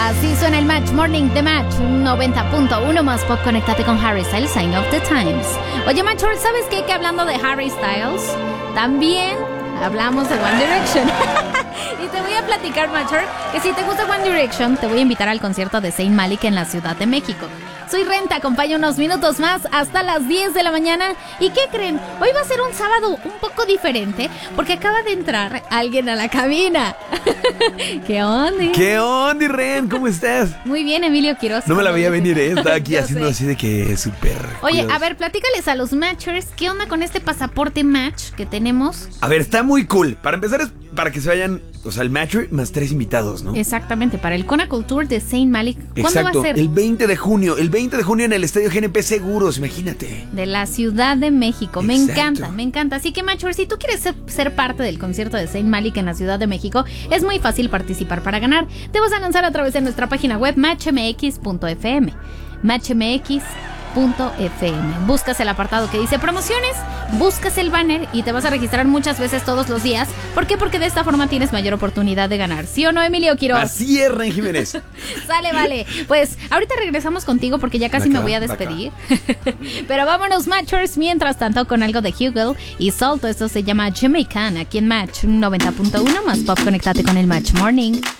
Así suena el Match Morning de Match 90.1 más pop. Conéctate con Harry Styles, Sign of the Times. Oye, Match, ¿sabes qué? Que hablando de Harry Styles, también hablamos de One Direction. Y te voy a platicar, Matcher, que si te gusta One Direction, te voy a invitar al concierto de Zayn Malik en la Ciudad de México. Soy Ren, te acompaño unos minutos más hasta las 10 de la mañana. ¿Y qué creen? Hoy va a ser un sábado un poco diferente porque acaba de entrar alguien a la cabina. ¿Qué onda? ¿Qué onda, Ren? ¿Cómo estás? Muy bien, Emilio Quiroz. No me la veía venir, Estaba aquí haciendo así de que súper... Oye, cuidados. a ver, platícales a los Matchers, ¿qué onda con este pasaporte Match que tenemos? A ver, está muy cool. Para empezar es para que se vayan, o sea, el Matcher más 3 invitados, ¿no? Exactamente, para el Kona Culture de Zayn Malik. ¿Cuándo Exacto, va a ser? el 20 de junio. El 20 de junio en el Estadio GNP Seguros, imagínate. De la Ciudad de México. Me Exacto. encanta, me encanta. Así que, Matcher, si tú quieres ser parte del concierto de Zayn Malik en la Ciudad de México, es muy fácil participar para ganar. Te vas a lanzar a través de nuestra página web matchmx.fm. Matchmx.fm. Buscas el apartado que dice promociones, buscas el banner y te vas a registrar muchas veces todos los días. ¿Por qué? Porque de esta forma tienes mayor oportunidad de ganar. ¿Sí o no, Emilio Quiroz? Así es, Ren Jiménez. Sale, vale. Pues ahorita regresamos contigo porque ya casi me voy a despedir. Pero vámonos, Matchers, mientras tanto con algo de Hugel y Salto. Esto se llama Jamaican aquí en Match 90.1 más pop. Conéctate con el Match Morning.